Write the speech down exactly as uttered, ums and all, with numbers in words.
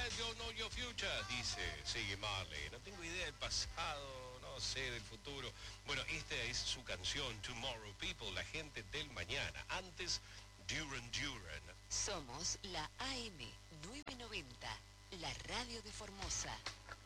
Past, you know your future, dice Ziggy Marley. No tengo idea del pasado, no sé del futuro. Bueno, esta es su canción, Tomorrow People, la gente del mañana. Antes, Duran Duran. Somos la A M nueve noventa, la radio de Formosa.